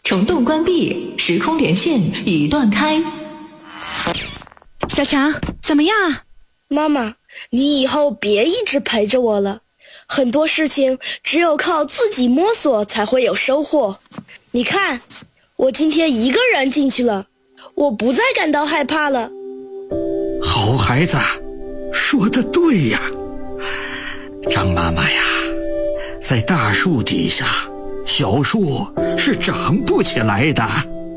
虫洞关闭，时空连线已断开。 小强，怎么样？ 妈妈，你以后别一直陪着我了，很多事情只有靠自己摸索才会有收获。你看，我今天一个人进去了，我不再感到害怕了。 好孩子，说得对呀。张妈妈呀，在大树底下，小树是长不起来的。